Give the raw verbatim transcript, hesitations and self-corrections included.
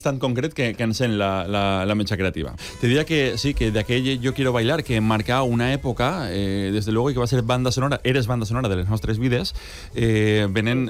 tan concret que, que encén la, la, la mecha creativa. Te diría que sí, que de aquell Yo quiero bailar, que marcà una època, eh, des de luego, i que va ser banda sonora, eres banda sonora de les nostres vides, eh, venen